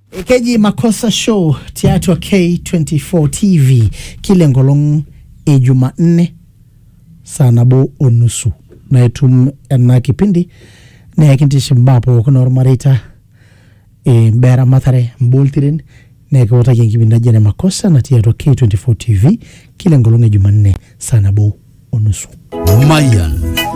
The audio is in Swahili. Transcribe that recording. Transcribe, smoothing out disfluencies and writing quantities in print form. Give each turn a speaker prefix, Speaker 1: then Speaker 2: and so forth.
Speaker 1: Keji Makosa Show tiatu wa K24 TV kile ngolong Jumanne saa 4:30 na etum na kipindi na yakintishi mbapo kuna ormarita mbera matare mbultirin na kwa kipindi jana Makosa na tiatu wa K24 TV kile ngolong Jumanne saa 4:30
Speaker 2: Mayan